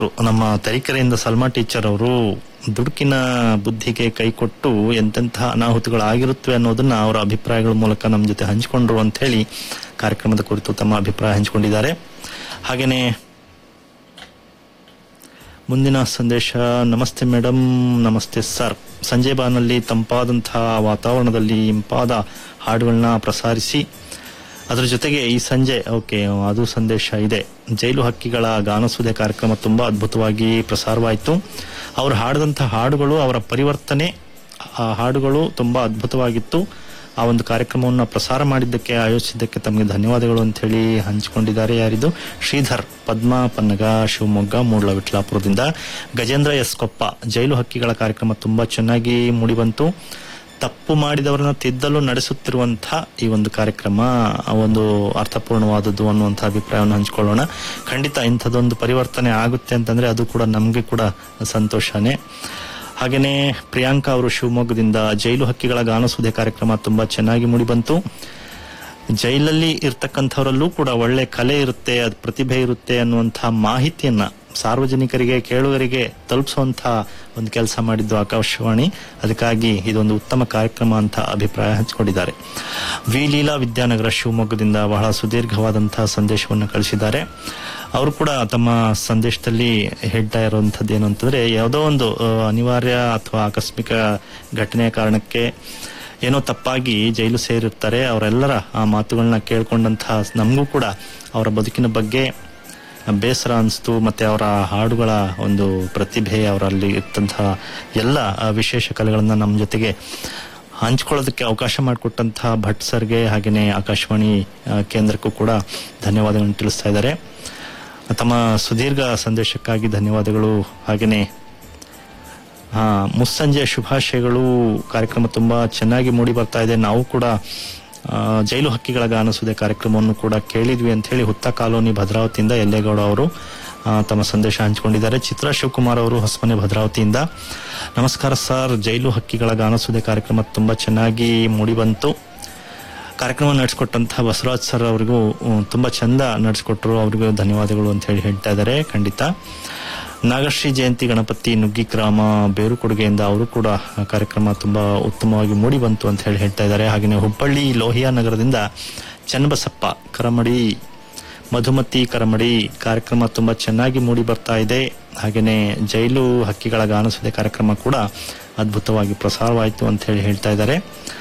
ನಮ್ಮ ತರೀಕೆರೆಯಿಂದ ಸಲ್ಮಾ ಟೀಚರ್ ಅವರು ದುಡುಕಿನ ಬುದ್ಧಿಗೆ ಕೈಕೊಟ್ಟು ಎಂತೆಂತಹ ಅನಾಹುತಗಳಾಗಿರುತ್ತವೆ ಅನ್ನೋದನ್ನ ಅವರ ಅಭಿಪ್ರಾಯಗಳ ಮೂಲಕ ನಮ್ಮ ಜೊತೆ ಹಂಚಿಕೊಂಡ್ರು ಅಂತ ಹೇಳಿ ಕಾರ್ಯಕ್ರಮದ ಕುರಿತು ತಮ್ಮ ಅಭಿಪ್ರಾಯ ಹಂಚಿಕೊಂಡಿದ್ದಾರೆ. ಹಾಗೇನೆ ಮುಂದಿನ ಸಂದೇಶ, ನಮಸ್ತೆ ಮೇಡಮ್. ನಮಸ್ತೆ ಸರ್. ಸಂಜೆ ಬಾನಲ್ಲಿ ತಂಪಾದಂತಹ ವಾತಾವರಣದಲ್ಲಿ ಇಂಪಾದ ಹಾಡುಗಳನ್ನ ಪ್ರಸಾರಿಸಿ ಅದರ ಜೊತೆಗೆ ಈ ಸಂಜೆ ಅದು ಸಂದೇಶ ಇದೆ. ಜೈಲು ಹಕ್ಕಿಗಳ ಗಾನಸುದೆ ಕಾರ್ಯಕ್ರಮ ತುಂಬಾ ಅದ್ಭುತವಾಗಿ ಪ್ರಸಾರವಾಯಿತು. ಅವರು ಹಾಡಿದಂತಹ ಹಾಡುಗಳು, ಅವರ ಪರಿವರ್ತನೆ ಆ ಹಾಡುಗಳು ತುಂಬಾ ಅದ್ಭುತವಾಗಿತ್ತು. ಆ ಒಂದು ಕಾರ್ಯಕ್ರಮವನ್ನು ಪ್ರಸಾರ ಮಾಡಿದ್ದಕ್ಕೆ, ಆಯೋಜಿಸಿದ್ದಕ್ಕೆ ತಮಗೆ ಧನ್ಯವಾದಗಳು ಅಂತ ಹೇಳಿ ಹಂಚಿಕೊಂಡಿದ್ದಾರೆ. ಯಾರಿದು? ಶ್ರೀಧರ್, ಪದ್ಮಾ ಪನ್ನಗ, ಶಿವಮೊಗ್ಗ, ಮೂಡ್ಲವಿಟ್ಲಾಪುರದಿಂದ. ಗಜೇಂದ್ರ ಎಸ್ ಕೊಪ್ಪ, ಜೈಲು ಹಕ್ಕಿಗಳ ಕಾರ್ಯಕ್ರಮ ತುಂಬಾ ಚೆನ್ನಾಗಿ ಮೂಡಿಬಂತು. ತಪ್ಪು ಮಾಡಿದವರನ್ನ ತಿದ್ದಲು ನಡೆಸುತ್ತಿರುವಂತಹ ಈ ಒಂದು ಕಾರ್ಯಕ್ರಮ ಒಂದು ಅರ್ಥಪೂರ್ಣವಾದದ್ದು ಅನ್ನುವಂಥ ಅಭಿಪ್ರಾಯವನ್ನು ಹಂಚಿಕೊಳ್ಳೋಣ. ಖಂಡಿತ ಇಂಥದ್ದೊಂದು ಪರಿವರ್ತನೆ ಆಗುತ್ತೆ ಅಂತಂದ್ರೆ ಅದು ಕೂಡ ನಮ್ಗೆ ಕೂಡ ಸಂತೋಷನೇ. ಹಾಗೇನೆ ಪ್ರಿಯಾಂಕಾ ಅವರು ಶಿವಮೊಗ್ಗದಿಂದ, ಜೈಲು ಹಕ್ಕಿಗಳ ಗಾನಸುದೆ ಕಾರ್ಯಕ್ರಮ ತುಂಬಾ ಚೆನ್ನಾಗಿ ಮೂಡಿಬಂತು. ಜೈಲಲ್ಲಿ ಇರ್ತಕ್ಕಂಥವರಲ್ಲೂ ಕೂಡ ಒಳ್ಳೆ ಕಲೆ ಇರುತ್ತೆ, ಅದು ಪ್ರತಿಭೆ ಇರುತ್ತೆ ಅನ್ನುವಂತಹ ಮಾಹಿತಿಯನ್ನ ಸಾರ್ವಜನಿಕರಿಗೆ, ಕೇಳುಗರಿಗೆ ತಲುಪಿಸುವಂತ ಒಂದು ಕೆಲಸ ಮಾಡಿದ್ದು ಆಕಾಶವಾಣಿ. ಅದಕ್ಕಾಗಿ ಇದೊಂದು ಉತ್ತಮ ಕಾರ್ಯಕ್ರಮ ಅಂತ ಅಭಿಪ್ರಾಯ ಹಂಚಿಕೊಂಡಿದ್ದಾರೆ. ವಿ ಲೀಲಾ ವಿದ್ಯಾನಗರ ಶಿವಮೊಗ್ಗದಿಂದ ಬಹಳ ಸುದೀರ್ಘವಾದಂತಹ ಸಂದೇಶವನ್ನು ಕಳಿಸಿದ್ದಾರೆ. ಅವರು ಕೂಡ ತಮ್ಮ ಸಂದೇಶದಲ್ಲಿ ಹೇಳ್ತಾ ಇರುವಂತದ್ದು ಏನು ಅಂತಂದ್ರೆ, ಯಾವುದೋ ಒಂದು ಅನಿವಾರ್ಯ ಅಥವಾ ಆಕಸ್ಮಿಕ ಘಟನೆಯ ಕಾರಣಕ್ಕೆ ಏನೋ ತಪ್ಪಾಗಿ ಜೈಲು ಸೇರಿರ್ತಾರೆ. ಅವರೆಲ್ಲರ ಆ ಮಾತುಗಳನ್ನ ಕೇಳ್ಕೊಂಡಂತಹ ನಮಗೂ ಕೂಡ ಅವರ ಬದುಕಿನ ಬಗ್ಗೆ ಬೇಸರ ಅನಿಸ್ತು. ಮತ್ತೆ ಅವರ ಹಾಡುಗಳ ಒಂದು ಪ್ರತಿಭೆ, ಅವರಲ್ಲಿ ಇರ್ತಂತಹ ಎಲ್ಲ ವಿಶೇಷ ಕಲೆಗಳನ್ನ ನಮ್ಮ ಜೊತೆಗೆ ಹಂಚ್ಕೊಳ್ಳೋದಕ್ಕೆ ಅವಕಾಶ ಮಾಡಿಕೊಟ್ಟಂತಹ ಭಟ್ ಸರ್ಗೆ, ಹಾಗೇನೆ ಆಕಾಶವಾಣಿ ಕೇಂದ್ರಕ್ಕೂ ಕೂಡ ಧನ್ಯವಾದಗಳನ್ನು ತಿಳಿಸ್ತಾ ಇದ್ದಾರೆ. ತಮ್ಮ ಸುದೀರ್ಘ ಸಂದೇಶಕ್ಕಾಗಿ ಧನ್ಯವಾದಗಳು. ಹಾಗೇನೆ ಮುಸ್ಸಂಜೆ ಶುಭಾಶಯಗಳು. ಕಾರ್ಯಕ್ರಮ ತುಂಬಾ ಚೆನ್ನಾಗಿ ಮೂಡಿ ಬರ್ತಾ ಇದೆ. ನಾವು ಕೂಡ ಜೈಲು ಹಕ್ಕಿಗಳ ಗಾನಸುದೆ ಕಾರ್ಯಕ್ರಮವನ್ನು ಕೂಡ ಕೇಳಿದ್ವಿ ಅಂತ ಹೇಳಿ ಹುತ್ತ ಕಾಲೋನಿ ಭದ್ರಾವತಿಯಿಂದ ಯಲ್ಲೇಗೌಡ ಅವರು ತಮ್ಮ ಸಂದೇಶ ಹಂಚಿಕೊಂಡಿದ್ದಾರೆ. ಚಿತ್ರಾ ಶಿವಕುಮಾರ್ ಅವರು ಹೊಸಮನೆ ಭದ್ರಾವತಿಯಿಂದ, ನಮಸ್ಕಾರ ಸರ್. ಜೈಲು ಹಕ್ಕಿಗಳ ಗಾನಸುದೆ ಕಾರ್ಯಕ್ರಮ ತುಂಬಾ ಚೆನ್ನಾಗಿ ಮೂಡಿ ಬಂತು. ಕಾರ್ಯಕ್ರಮ ನಡೆಸಿಕೊಟ್ಟಂತಹ ಬಸವರಾಜ್ ಸರ್ ಅವರಿಗೂ ತುಂಬಾ ಚಂದ ನಡೆಸಿಕೊಟ್ರು, ಅವರಿಗೂ ಧನ್ಯವಾದಗಳು ಅಂತ ಹೇಳಿ ಹೇಳ್ತಾ ಇದ್ದಾರೆ. ಖಂಡಿತ. ನಾಗಶ್ರೀ ಜಯಂತಿ ಗಣಪತಿ ನುಗ್ಗಿಗ್ರಾಮ ಬೇರುಕೊಡುಗೆಯಿಂದ ಅವರು ಕೂಡ ಕಾರ್ಯಕ್ರಮ ತುಂಬಾ ಉತ್ತಮವಾಗಿ ಮೂಡಿ ಬಂತು ಅಂತ ಹೇಳಿ ಹೇಳ್ತಾ ಇದ್ದಾರೆ. ಹಾಗೆಯೇ ಹುಬ್ಬಳ್ಳಿ ಲೋಹಿಯಾ ನಗರದಿಂದ ಚನ್ನಬಸಪ್ಪ ಕರಮಡಿ, ಮಧುಮತಿ ಕರಮಡಿ, ಕಾರ್ಯಕ್ರಮ ತುಂಬಾ ಚೆನ್ನಾಗಿ ಮೂಡಿ ಬರ್ತಾ ಇದೆ. ಹಾಗೆಯೇ ಜೈಲು ಹಕ್ಕಿಗಳ ಗಾನಸುದೆ ಕಾರ್ಯಕ್ರಮ ಕೂಡ ಅದ್ಭುತವಾಗಿ ಪ್ರಸಾರವಾಯಿತು ಅಂತ ಹೇಳಿ ಹೇಳ್ತಾ ಇದ್ದಾರೆ.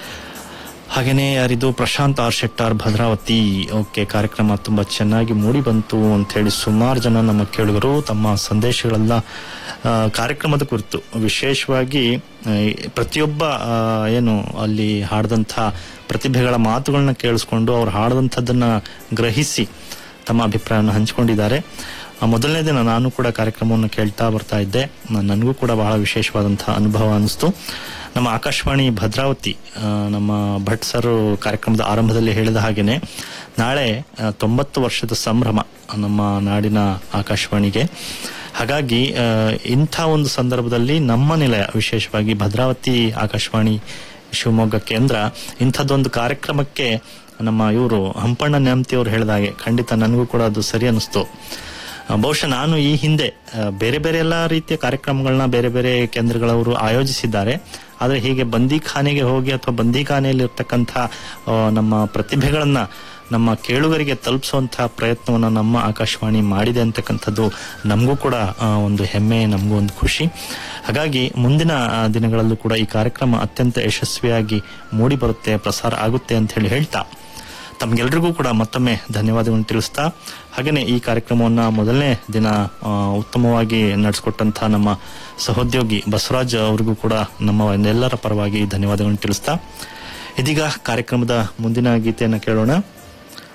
ಹಾಗೇನೆ ಯಾರಿದು? ಪ್ರಶಾಂತ್ ಆರ್ ಶೆಟ್ಟಾರ್ ಭದ್ರಾವತಿ. ಕಾರ್ಯಕ್ರಮ ತುಂಬಾ ಚೆನ್ನಾಗಿ ಮೂಡಿ ಬಂತು ಅಂತ ಹೇಳಿ ಸುಮಾರು ಜನ ನಮ್ಮ ಕೇಳುಗರು ತಮ್ಮ ಸಂದೇಶಗಳೆಲ್ಲ ಕಾರ್ಯಕ್ರಮದ ಕುರಿತು, ವಿಶೇಷವಾಗಿ ಪ್ರತಿಯೊಬ್ಬ ಏನು ಅಲ್ಲಿ ಹಾಡದಂಥ ಪ್ರತಿಭೆಗಳ ಮಾತುಗಳನ್ನ ಕೇಳಿಸ್ಕೊಂಡು ಅವ್ರು ಹಾಡದಂಥದ್ದನ್ನ ಗ್ರಹಿಸಿ ತಮ್ಮ ಅಭಿಪ್ರಾಯವನ್ನು ಹಂಚಿಕೊಂಡಿದ್ದಾರೆ. ಮೊದಲನೇ ದಿನ ನಾನು ಕೂಡ ಕಾರ್ಯಕ್ರಮವನ್ನು ಕೇಳ್ತಾ ಬರ್ತಾ ಇದ್ದೆ. ನನಗೂ ಕೂಡ ಬಹಳ ವಿಶೇಷವಾದಂತಹ ಅನುಭವ ಅನಿಸ್ತು. ನಮ್ಮ ಆಕಾಶವಾಣಿ ಭದ್ರಾವತಿ, ನಮ್ಮ ಭಟ್ ಸರ್ ಕಾರ್ಯಕ್ರಮದ ಆರಂಭದಲ್ಲಿ ಹೇಳಿದ ಹಾಗೇನೆ ನಾಳೆ 90 ವರ್ಷದ ಸಂಭ್ರಮ ನಮ್ಮ ನಾಡಿನ ಆಕಾಶವಾಣಿಗೆ. ಹಾಗಾಗಿ ಇಂಥ ಒಂದು ಸಂದರ್ಭದಲ್ಲಿ ನಮ್ಮ ನಿಲಯ, ವಿಶೇಷವಾಗಿ ಭದ್ರಾವತಿ ಆಕಾಶವಾಣಿ ಶಿವಮೊಗ್ಗ ಕೇಂದ್ರ, ಇಂಥದ್ದೊಂದು ಕಾರ್ಯಕ್ರಮಕ್ಕೆ ನಮ್ಮ ಇವರು ಹಂಪಣ್ಣ ನ್ಯಾಮತಿ ಅವರು ಹೇಳಿದ ಹಾಗೆ ಖಂಡಿತ ನನಗೂ ಕೂಡ ಅದು ಸರಿ ಅನಿಸ್ತು. ಬಹುಶಃ ನಾನು ಈ ಹಿಂದೆ ಬೇರೆ ಬೇರೆ ಎಲ್ಲ ರೀತಿಯ ಕಾರ್ಯಕ್ರಮಗಳನ್ನ ಬೇರೆ ಬೇರೆ ಕೇಂದ್ರಗಳವರು ಆಯೋಜಿಸಿದ್ದಾರೆ. ಆದರೆ ಹೀಗೆ ಬಂದಿಖಾನೆಗೆ ಹೋಗಿ ಅಥವಾ ಬಂದಿಖಾನೆಯಲ್ಲಿ ಇರ್ತಕ್ಕಂಥ ನಮ್ಮ ಪ್ರತಿಭೆಗಳನ್ನ ನಮ್ಮ ಕೇಳುಗರಿಗೆ ತಲುಪಿಸುವಂತಹ ಪ್ರಯತ್ನವನ್ನ ನಮ್ಮ ಆಕಾಶವಾಣಿ ಮಾಡಿದೆ ಅಂತಕ್ಕಂಥದ್ದು ನಮಗೂ ಕೂಡ ಒಂದು ಹೆಮ್ಮೆ, ನಮಗೂ ಒಂದು ಖುಷಿ. ಹಾಗಾಗಿ ಮುಂದಿನ ದಿನಗಳಲ್ಲೂ ಕೂಡ ಈ ಕಾರ್ಯಕ್ರಮ ಅತ್ಯಂತ ಯಶಸ್ವಿಯಾಗಿ ಮೂಡಿ ಬರುತ್ತೆ, ಪ್ರಸಾರ ಆಗುತ್ತೆ ಅಂತ ಹೇಳಿ ಹೇಳ್ತಾ ತಮ್ಗೆಲ್ರಿಗೂ ಕೂಡ ಮತ್ತೊಮ್ಮೆ ಧನ್ಯವಾದಗಳನ್ನು ತಿಳಿಸ್ತಾ, ಹಾಗೇನೆ ಈ ಕಾರ್ಯಕ್ರಮವನ್ನ ಮೊದಲನೇ ದಿನ ಉತ್ತಮವಾಗಿ ನಡೆಸಿಕೊಟ್ಟಂತಹ ನಮ್ಮ ಸಹೋದ್ಯೋಗಿ ಬಸವರಾಜ್ ಅವರಿಗೂ ಕೂಡ ನಮ್ಮ ಎಲ್ಲರ ಪರವಾಗಿ ಧನ್ಯವಾದಗಳನ್ನು ತಿಳಿಸ್ತಾ, ಇದೀಗ ಕಾರ್ಯಕ್ರಮದ ಮುಂದಿನ ಗೀತೆಯನ್ನು ಕೇಳೋಣ.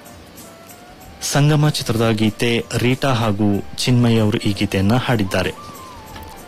ಸಂಗಮ ಚಿತ್ರದ ಗೀತೆ. ರೀಟಾ ಹಾಗೂ ಚಿನ್ಮಯಿ ಅವರು ಈ ಗೀತೆಯನ್ನ ಹಾಡಿದ್ದಾರೆ.